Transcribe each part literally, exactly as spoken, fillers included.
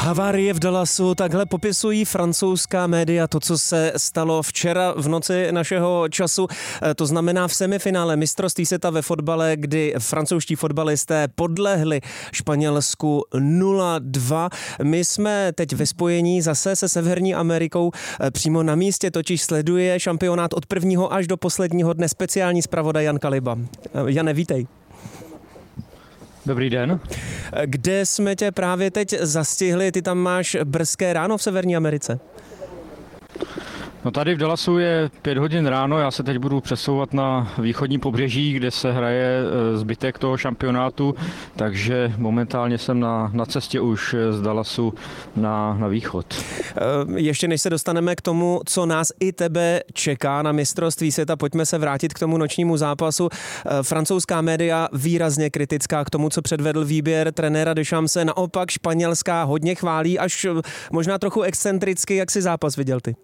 Havárie v Dallasu, takhle popisují francouzská média to, co se stalo včera v noci našeho času. To znamená v semifinále mistrovství světa ve fotbale, kdy francouzští fotbalisté podlehli Španělsku nula dva. My jsme teď ve spojení zase se Severní Amerikou. Přímo na místě totiž sleduje šampionát od prvního až do posledního dne speciální zpravodaj Jan Kaliba. Jane, vítej. Dobrý den. Kde jsme tě právě teď zastihli? Ty tam máš brzké ráno v Severní Americe. No tady v Dallasu je pět hodin ráno, já se teď budu přesouvat na východní pobřeží, kde se hraje zbytek toho šampionátu, takže momentálně jsem na, na cestě už z Dallasu na, na východ. Ještě než se dostaneme k tomu, co nás i tebe čeká na mistrovství světa, pojďme se vrátit k tomu nočnímu zápasu. Francouzská média výrazně kritická k tomu, co předvedl výběr trenéra Deschampse, naopak španělská hodně chválí, až možná trochu excentricky. Jak si zápas viděl ty?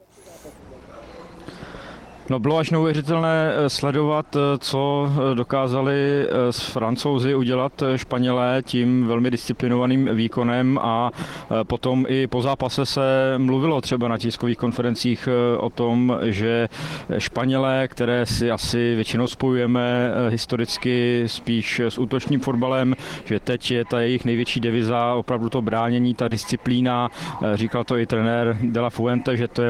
No, bylo až neuvěřitelné sledovat, co dokázali s Francouzi udělat Španělé tím velmi disciplinovaným výkonem, a potom i po zápase se mluvilo třeba na tiskových konferencích o tom, že Španělé, které si asi většinou spojujeme historicky spíš s útočním fotbalem, že teď je ta jejich největší deviza opravdu to bránění, ta disciplína. Říkal to i trenér De La Fuente, že to je